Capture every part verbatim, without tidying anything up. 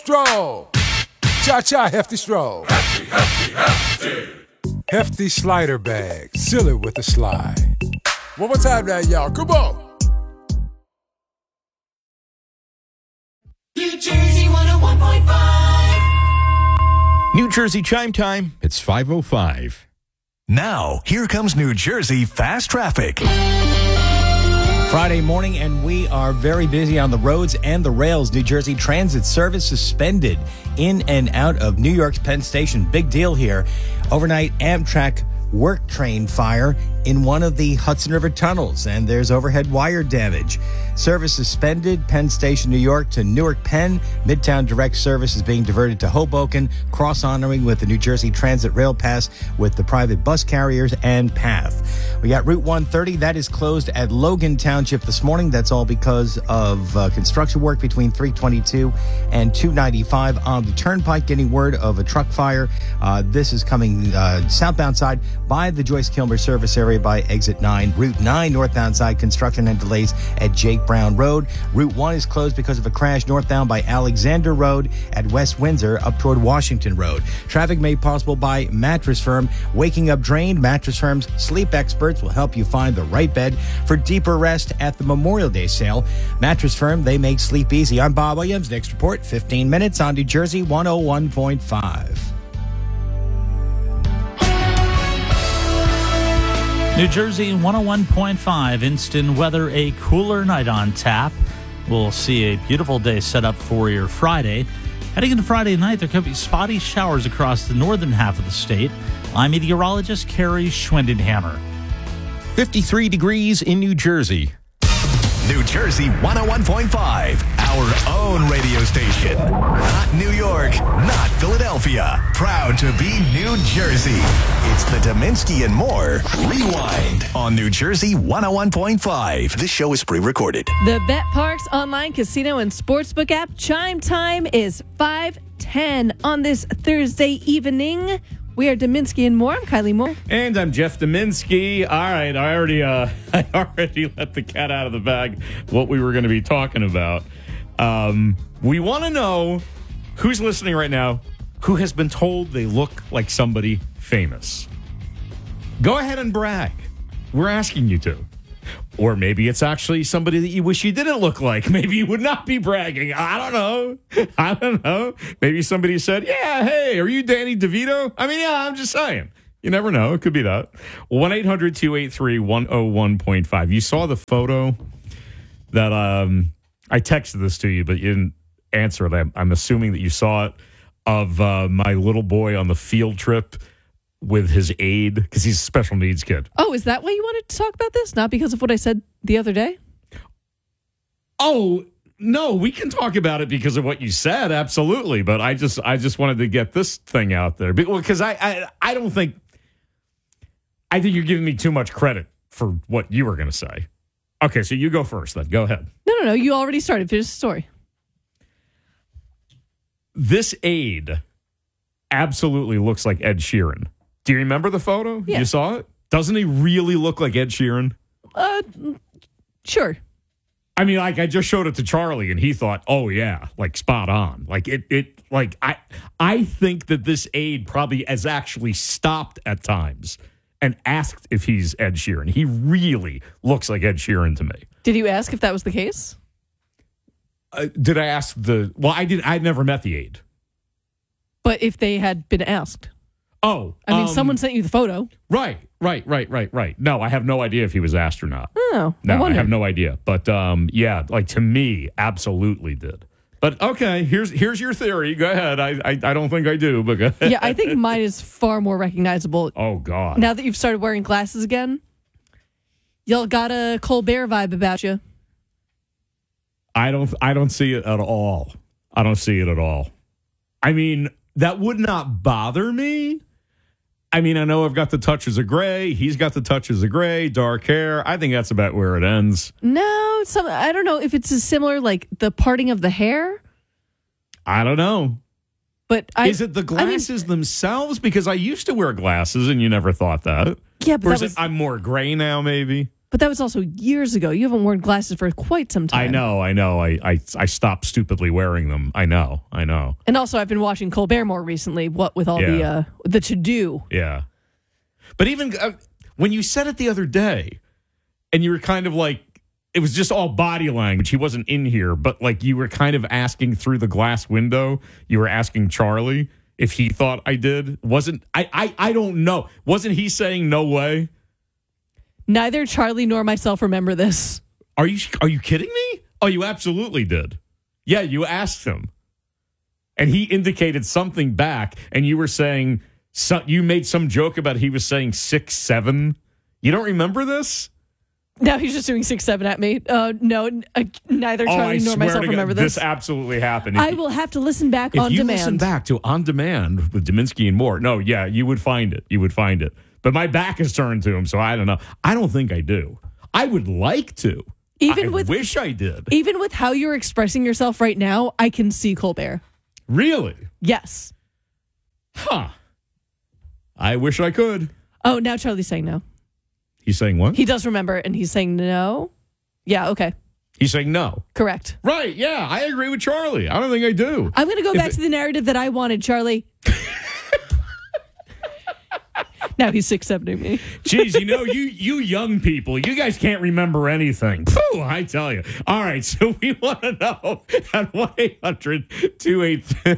Stroll. Cha-cha, hefty stroll. Hefty, hefty, hefty. Hefty slider bag. Seal it with a slide. One more time now, y'all. Come on. New Jersey one oh one point five. New Jersey chime time. It's five oh five. Now, here comes New Jersey Fast Traffic. Friday morning, and we are very busy on the roads and the rails. New Jersey Transit service suspended in and out of New York's Penn Station. Big deal here. Overnight Amtrak work train fire in one of the Hudson River tunnels, and there's overhead wire damage. Service suspended, Penn Station, New York to Newark Penn. Midtown Direct service is being diverted to Hoboken, cross-honoring with the New Jersey Transit Rail Pass with the private bus carriers and PATH. We got Route one thirty, that is closed at Logan Township this morning. That's all because of uh, construction work between three twenty-two and two ninety-five on the Turnpike. Getting word of a truck fire. Uh, this is coming uh, southbound side by the Joyce Kilmer service area by exit nine. Route nine northbound side, construction and delays at Jake Brown Road. Route one is closed because of a crash northbound by Alexander Road at West Windsor up toward Washington Road. Traffic made possible by Mattress Firm. Waking up drained, Mattress Firm's sleep experts will help you find the right bed for deeper rest at the Memorial Day sale. Mattress Firm, they make sleep easy. I'm Bob Williams. Next report, fifteen minutes on New Jersey one oh one point five. New Jersey one oh one point five, instant weather, a cooler night on tap. We'll see a beautiful day set up for your Friday. Heading into Friday night, there could be spotty showers across the northern half of the state. I'm meteorologist Carrie Schwendenhammer. fifty-three degrees in New Jersey. New Jersey one oh one point five, our own radio station. Not New York, not Philadelphia. Proud to be New Jersey. It's the Dominski and More Rewind on New Jersey one oh one point five. This show is pre-recorded. The Bet Parks online casino and sportsbook app chime time is five ten on this Thursday evening. We are Dominski and More. I'm Kylie Moore. And I'm Jeff Dominski. All right, I already uh, I already let the cat out of the bag what we were going to be talking about. Um, we want to know who's listening right now who has been told they look like somebody famous. Go ahead and brag. We're asking you to. Or maybe it's actually somebody that you wish you didn't look like. Maybe you would not be bragging. I don't know. I don't know. Maybe somebody said, yeah, hey, are you Danny DeVito? I mean, yeah, I'm just saying. You never know. It could be that. one eight hundred two eight three one oh one point five. You saw the photo that um, I texted this to you, but you didn't answer it. I'm, I'm assuming that you saw it of uh, my little boy on the field trip with his aide, because he's a special needs kid. Oh, is that why you wanted to talk about this? Not because of what I said the other day? Oh, no, we can talk about it because of what you said, absolutely. But I just I just wanted to get this thing out there. Because I, I, I don't think, I think you're giving me too much credit for what you were going to say. Okay, so you go first then. Go ahead. No, no, no. You already started. Finish the story. This aide absolutely looks like Ed Sheeran. Do you remember the photo? Yeah. You saw it? Doesn't he really look like Ed Sheeran? Uh, sure. I mean, like, I just showed it to Charlie, and he thought, oh, yeah, like, spot on. Like, it, it, like, I, I think that this aide probably has actually stopped at times and asked if he's Ed Sheeran. He really looks like Ed Sheeran to me. Did you ask if that was the case? Uh, did I ask the, well, I did, I'd never met the aide. But if they had been asked. Oh. I mean, um, someone sent you the photo. Right, right, right, right, right. No, I have no idea if he was asked or not. Oh, no, I, I wonder. have no idea. But um, yeah, like to me, absolutely did. But okay, here's here's your theory. Go ahead. I I, I don't think I do, but go ahead. Yeah, I think mine is far more recognizable. Oh God! Now that you've started wearing glasses again, y'all got a Colbert vibe about you. I don't I don't see it at all. I don't see it at all. I mean, that would not bother me. I mean, I know I've got the touches of gray. He's got the touches of gray, dark hair. I think that's about where it ends. No, some I don't know if it's as similar, like the parting of the hair. I don't know. But I, is it the glasses I mean, themselves? Because I used to wear glasses, and you never thought that. Yeah, but or that is was, it I'm more gray now, maybe? But that was also years ago. You haven't worn glasses for quite some time. I know, I know. I, I I stopped stupidly wearing them. I know, I know. And also, I've been watching Colbert more recently. What with all Yeah. the uh, the to do. Yeah. But even uh, when you said it the other day, and you were kind of like, it was just all body language. He wasn't in here, but like you were kind of asking through the glass window. You were asking Charlie if he thought I did. Wasn't I? I I don't know. Wasn't he saying no way? Neither Charlie nor myself remember this. Are you are you kidding me? Oh, you absolutely did. Yeah, you asked him, and he indicated something back, and you were saying so, you made some joke about he was saying six seven. You don't remember this? Now he's just doing six seven at me. Uh, no, uh, neither Oh, Charlie I nor swear myself to God, remember this. This absolutely happened. I If- will have to listen back If on you demand. listen back to On Demand with Deminsky and more, no, yeah, you would find it. You would find it. But my back is turned to him, so I don't know. I don't think I do. I would like to. Even I with wish I did. even with how you're expressing yourself right now, I can see Colbert. Really? Yes. Huh. I wish I could. Oh, now Charlie's saying no. He's saying what? He does remember, and he's saying no. Yeah. Okay. He's saying no. Correct. Right, yeah, I agree with Charlie. I don't think I do. I'm going to go If back it- to the narrative that I wanted, Charlie. Now he's six seventy me. Jeez, you know, you you young people, you guys can't remember anything. Phew, I tell you. All right, so we want to know at one eight hundred two eight three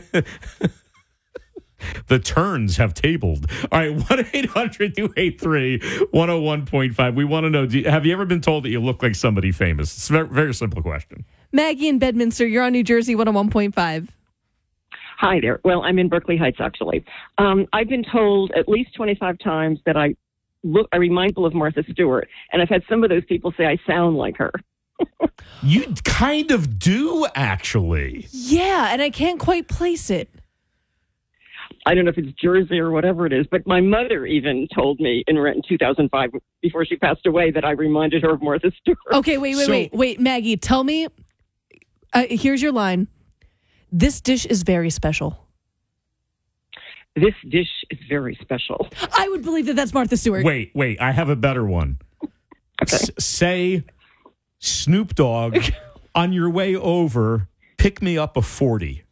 The turns have tabled. All right, one eight hundred two eight three one oh one point five. We want to know, do you, have you ever been told that you look like somebody famous? It's a very, very simple question. Maggie in Bedminster, you're on New Jersey one oh one point five. Hi there. Well, I'm in Berkeley Heights, actually. Um, I've been told at least twenty-five times that I look, I remind people of Martha Stewart, and I've had some of those people say I sound like her. You kind of do, actually. Yeah, and I can't quite place it. I don't know if it's Jersey or whatever it is, but my mother even told me in in two thousand five, before she passed away, that I reminded her of Martha Stewart. Okay, wait, wait, So- wait, wait, Maggie, tell me. Uh, here's your line. This dish is very special. This dish is very special. I would believe that that's Martha Stewart. Wait, wait, I have a better one. Okay. S- say, Snoop Dogg, on your way over, pick me up a forty.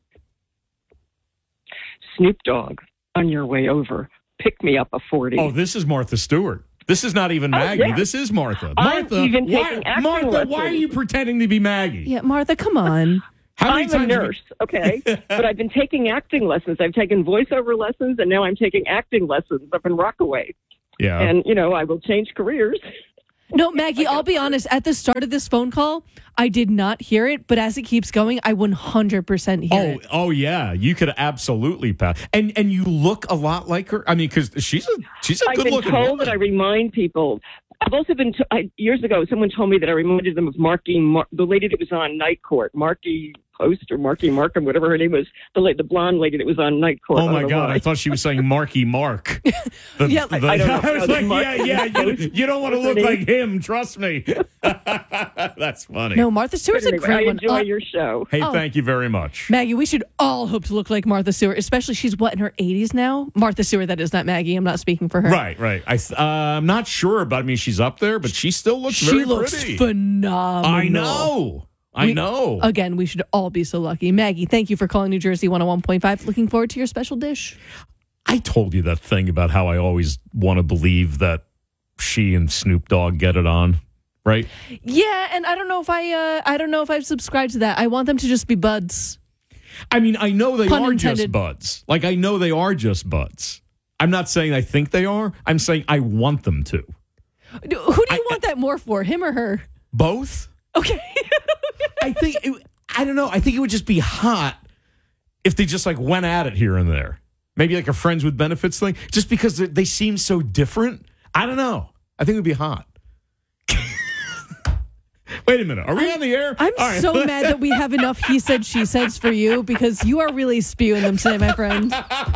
Snoop Dogg, on your way over, pick me up a forty. Oh, this is Martha Stewart. This is not even Oh, Maggie. yeah. This is Martha. I'm Martha, even why, taking acting Martha, why are lessons. you pretending to be Maggie? Yeah, Martha, come on. How many I'm a times have you- nurse, okay? But I've been taking acting lessons. I've taken voiceover lessons, and now I'm taking acting lessons up in Rockaway. Yeah. And, you know, I will change careers. No, Maggie, I'll be honest. At the start of this phone call, I did not hear it, but as it keeps going, I one hundred percent hear Oh, it. oh yeah, you could absolutely pass. And and you look a lot like her. I mean, because she's a she's a I've good been looking told woman. that I remind people. I've also been, t- I, years ago, someone told me that I reminded them of Marky, Mar- the lady that was on Night Court, Marky Post or Marky Markham, whatever her name was, the la- the blonde lady that was on Night Court. Oh I my don't know God! why. I thought she was saying Marky Mark. The, Yeah, the- I don't know. I was No, like, Mark- yeah, yeah. You, you don't want to What's her look name? like him. Trust me. That's funny. No, Martha Stewart's Anyway, a great I one. enjoy Uh, your show. Hey, Oh. thank you very much. Maggie, we should all hope to look like Martha Stewart, especially she's what, in her eighties now? Martha Stewart, that is, not Maggie. I'm not speaking for her. Right, right. I, th- uh, I'm not sure, but I mean, she's up there, but she still looks She very looks pretty. phenomenal. I know. I We- know. Again, we should all be so lucky. Maggie, thank you for calling New Jersey one oh one point five. Looking forward to your special dish. I told you that thing about how I always want to believe that she and Snoop Dogg get it on, right? Yeah, and I don't know if I uh, I don't know if I've subscribed to that. I want them to just be buds. I mean, I know they Pun are just intended. buds. Like, I know they are just buds. I'm not saying I think they are. I'm saying I want them to. Who do you want that more for, him or her? Both? Okay. I think, it, I don't know. I think it would just be hot if they just like went at it here and there. Maybe like a friends with benefits thing, just because they, they seem so different. I don't know. I think it would be hot. Wait a minute. Are we I'm- on the air? I'm All right. so mad that we have enough he said, she says for you because you are really spewing them today, my friend.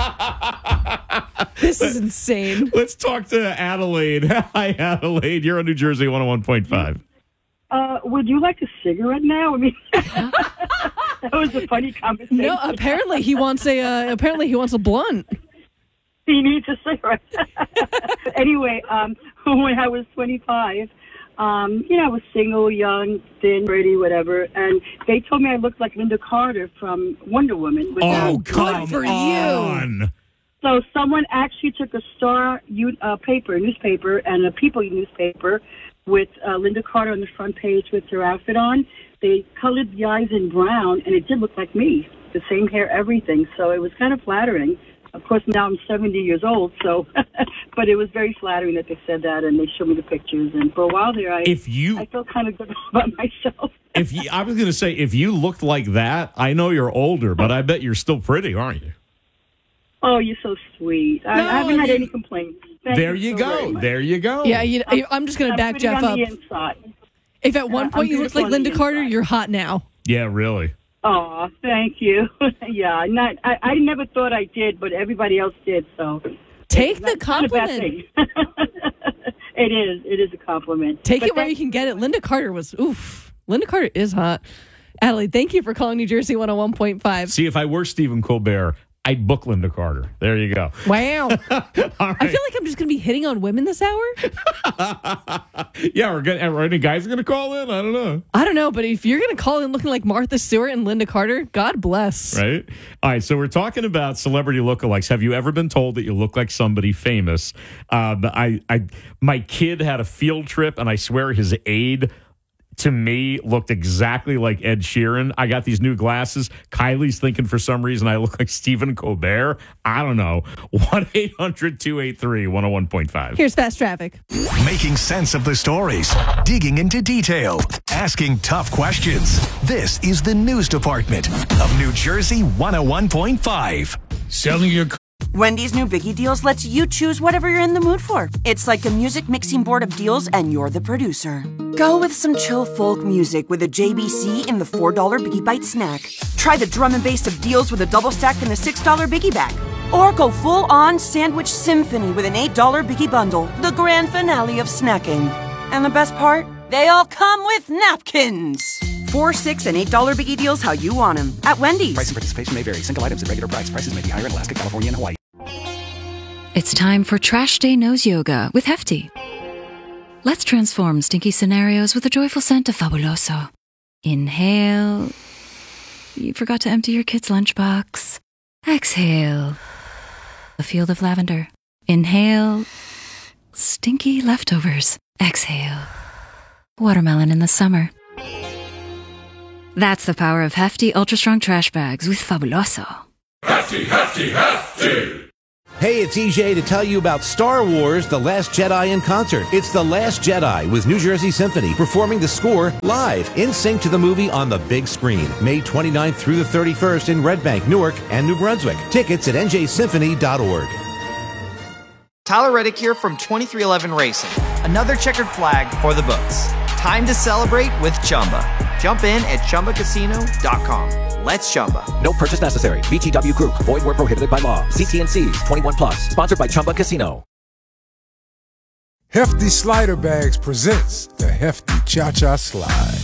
This is insane. Let's talk to Adelaide. Hi, Adelaide. You're on New Jersey one oh one point five. Uh, would you like a cigarette now? I mean, that was a funny conversation. No, apparently he wants a uh, apparently he wants a blunt. He needs a cigarette. Anyway, um, when I was twenty-five, Um, you know, I was single, young, thin, pretty, whatever. And they told me I looked like Linda Carter from Wonder Woman. With Oh, that. come for on. So someone actually took a Star uh, paper, newspaper, and a People newspaper with uh, Linda Carter on the front page with her outfit on. They colored the eyes in brown, and it did look like me. The same hair, everything. So it was kind of flattering. Of course, now I'm seventy years old, so, but it was very flattering that they said that, and they showed me the pictures. And for a while there, I, If you- I felt kind of good about myself. If you, I was going to say, if you looked like that, I know you're older, but I bet you're still pretty, aren't you? Oh, you're so sweet. I, No, I haven't had you- any complaints. Thank There you so very go. much. There you go. Yeah, you, I'm just going to I'm back pretty Jeff on up. the inside. If at one I'm point you looked beautiful like on the Linda Carter, inside. you're hot now. Yeah, really. Oh, thank you. yeah, not. I, I never thought I did, but everybody else did. So Take it's the not- not a bad compliment. thing. It is. It is a compliment. Take But it where that- you can get it. Linda Carter was, oof. Linda Carter is hot. Adelaide, thank you for calling New Jersey one oh one point five. See, if I were Stephen Colbert, I'd book Linda Carter. There you go. Wow. All I right. feel like I'm just going to be hitting on women this hour. Yeah, we're gonna. Are any guys going to call in? I don't know. I don't know, but if you're going to call in looking like Martha Stewart and Linda Carter, God bless. Right? All right, so we're talking about celebrity lookalikes. Have you ever been told that you look like somebody famous? Um, I, I, my kid had a field trip, and I swear his aide to me looked exactly like Ed Sheeran. I got these new glasses. Kylie's thinking for some reason I look like Stephen Colbert. I don't know. one eight hundred two eight three one oh one point five. Here's fast traffic. Making sense of the stories, digging into detail, asking tough questions. This is the news department of New Jersey one oh one point five. Selling your Wendy's new Biggie Deals lets you choose whatever you're in the mood for. It's like a music mixing board of deals, and you're the producer. Go with some chill folk music with a J B C in the four dollar Biggie Bite snack. Try the drum and bass of deals with a double stack in the six dollar Biggie Bag. Or go full-on sandwich symphony with an eight dollar Biggie Bundle, the grand finale of snacking. And the best part? They all come with napkins. Four, six, and eight dollar Biggie Deals how you want them at Wendy's. Price and participation may vary. Single items at regular price. Prices may be higher in Alaska, California, and Hawaii. It's time for Trash Day Nose Yoga with Hefty. Let's transform stinky scenarios with a joyful scent of Fabuloso. Inhale. You forgot to empty your kid's lunchbox. Exhale. A field of lavender. Inhale. Stinky leftovers. Exhale. Watermelon in the summer. That's the power of Hefty Ultra Strong Trash Bags with Fabuloso. Hefty, hefty, hefty. Hey, it's E J to tell you about Star Wars The Last Jedi in concert. It's The Last Jedi with New Jersey Symphony performing the score live in sync to the movie on the big screen. May twenty-ninth through the thirty-first in Red Bank, Newark, and New Brunswick. Tickets at N J symphony dot org. Tyler Reddick here from twenty-three eleven Racing. Another checkered flag for the books. Time to celebrate with Chumba. Jump in at chumba casino dot com. Let's Chumba. No purchase necessary. V G W Group. Void where prohibited by law. See T and C's. twenty-one plus. Sponsored by Chumba Casino. Hefty Slider Bags presents the Hefty Cha-Cha Slide.